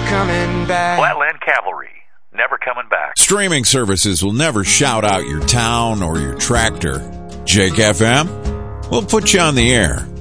coming back. Flatland Cavalry, never coming back. Streaming services will never shout out your town or your tractor. Jake FM will put you on the air.